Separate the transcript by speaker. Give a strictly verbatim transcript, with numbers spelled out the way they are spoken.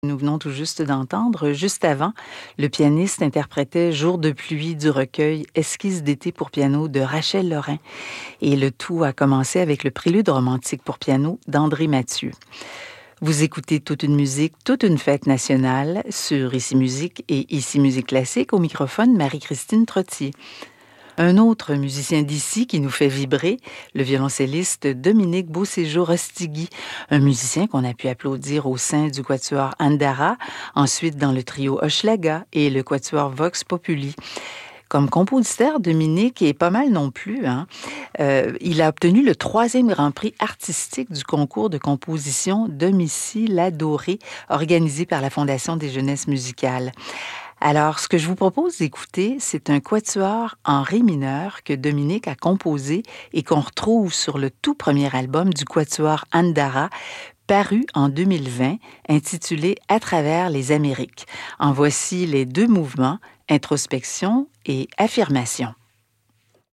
Speaker 1: Nous venons tout juste d'entendre, juste avant, le pianiste interprétait Jour de pluie du recueil Esquisse d'été pour piano de Rachel Lorrain. Et le tout a commencé avec le prélude romantique pour piano d'André Mathieu. Vous écoutez Toute une musique, toute une fête nationale sur Ici Musique et Ici Musique classique, au microphone Marie-Christine Trottier. Un autre musicien d'ici qui nous fait vibrer, le violoncelliste Dominique Beauséjour-Ostigui, un musicien qu'on a pu applaudir au sein du quatuor Andara, ensuite dans le trio Hochelaga et le quatuor Vox Populi. Comme compositeur, Dominique est pas mal non plus. Hein? Euh, il a obtenu le troisième Grand Prix artistique du concours de composition Domicile adoré, organisé par la Fondation des Jeunesses musicales. Alors, ce que je vous propose d'écouter, c'est un quatuor en ré mineur que Dominique a composé et qu'on retrouve sur le tout premier album du quatuor Andara, paru en deux mille vingt, intitulé « À travers les Amériques ». En voici les deux mouvements, introspection et affirmation.